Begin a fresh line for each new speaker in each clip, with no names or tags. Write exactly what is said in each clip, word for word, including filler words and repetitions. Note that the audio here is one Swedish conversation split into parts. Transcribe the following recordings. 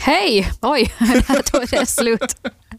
Hej! Oj, där tog det slut.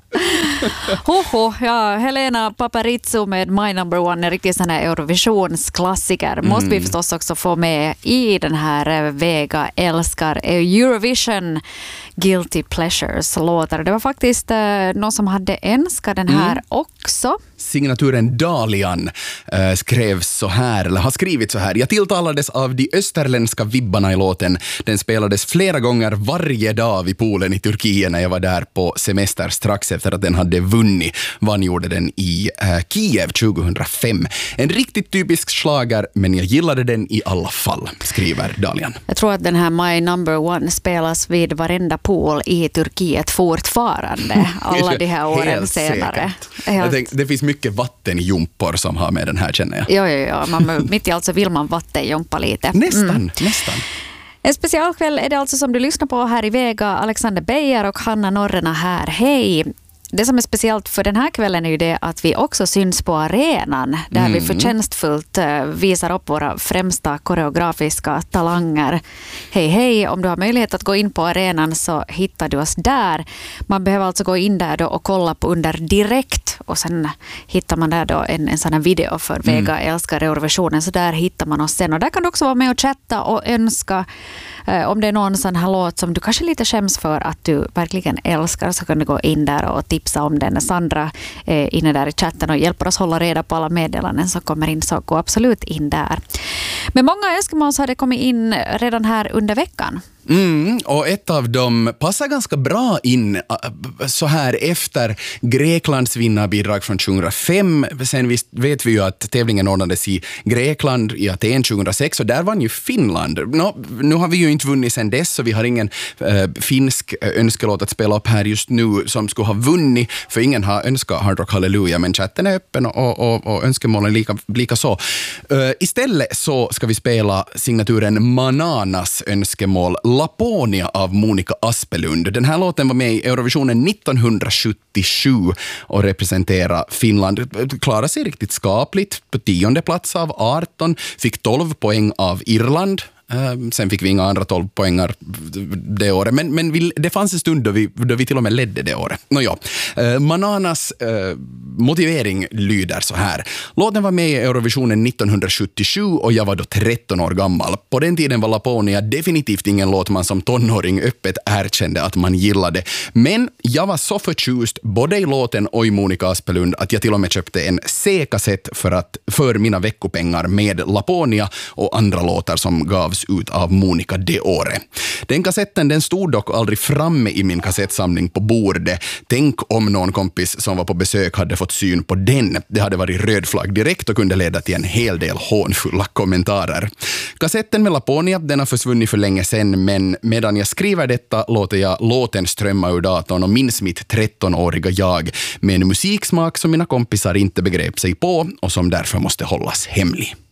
Hoho, ja, Helena Paparizou med My Number One, en riktigt sån här Eurovisionsklassiker. Mm. Måste vi förstås också få med i den här Vega älskar Eurovision Guilty Pleasures-låtar. Det var faktiskt eh, någon som hade önskat den här mm. också.
Signaturen Dalian äh, skrevs så här, eller har skrivit så här. Jag tilltalades av de österländska vibbarna i låten. Den spelades flera gånger varje dag vid poolen i Turkiet när jag var där på semester strax efter att den hade vunnit. Vann gjorde den i äh, Kiev tjugohundrafem. En riktigt typisk slager, men jag gillade den i alla fall, skriver Dalian.
Jag tror att den här My Number One spelas vid varenda pool i Turkiet fortfarande. Alla de här åren
Helt
senare.
Helt... Jag tänk, det finns mycket vattenjumpor som har med den här, känner jag.
Jo, jo, jo. Man, mitt i allt så vill man vattenjumpa lite.
Nästan,
mm.
nästan.
En specialkväll är det alltså som du lyssnar på här i Vega. Alexander Beijer och Hanna Norrena här. Hej! Det som är speciellt för den här kvällen är ju det att vi också syns på arenan där mm. vi förtjänstfullt visar upp våra främsta koreografiska talanger. Hej hej, om du har möjlighet att gå in på arenan så hittar du oss där. Man behöver alltså gå in där då och kolla på under direkt och sen hittar man där då en, en sån här video för Vega mm. älskar Eurovisionen, så där hittar man oss sen. Och där kan du också vara med och chatta och önska eh, om det är någon sån här låt som du kanske lite skäms för att du verkligen älskar, så kan du gå in där och tipsa om den. Sandra är inne där i chatten och hjälper oss hålla reda på alla meddelanden som kommer in, så gå absolut in där. Men många önskemål har det kommit in redan här under veckan.
Mm, och ett av dem passar ganska bra in så här efter Greklands vinnarbidrag från tjugohundrafem. Sen vet vi ju att tävlingen ordnades i Grekland i Aten tjugohundrasex och där vann ju Finland. Nå, nu har vi ju inte vunnit sen dess, så vi har ingen äh, finsk önskelåt att spela upp här just nu som skulle ha vunnit, för ingen har önskat Hard Rock Hallelujah, men chatten är öppen och, och, och önskemålen lika, lika så. Uh, istället så ska vi spela signaturen Mananas önskemål Laponia av Monica Aspelund. Den här låten var med i Eurovisionen nittonhundrasjuttiosju och representerar Finland. Klarade sig riktigt skapligt på tionde plats av arton, fick tolv poäng av Irland. Sen fick vi inga andra tolv poängar det året. Men, men vi, det fanns en stund då vi, då vi till och med ledde det året. Nåja, eh, Mananas eh, motivering lyder så här. Låten var med i Eurovisionen nittonhundrasjuttiosju och jag var då tretton år gammal. På den tiden var Laponia definitivt ingen låt man som tonåring öppet erkände att man gillade. Men jag var så förtjust både i låten och i Monica Aspelund att jag till och med köpte en C-kassett för, att, för mina veckopengar med Laponia och andra låtar som gavs ut av Monica det året. Den kassetten den stod dock aldrig framme i min kassettsamling på bordet. Tänk om någon kompis som var på besök hade fått syn på den. Det hade varit röd flagg direkt och kunde leda till en hel del hånfulla kommentarer. Kassetten med Laponia den har försvunnit för länge sedan, men medan jag skriver detta låter jag låten strömma ur datorn och minns mitt trettonåriga jag med en musiksmak som mina kompisar inte begrep sig på och som därför måste hållas hemlig.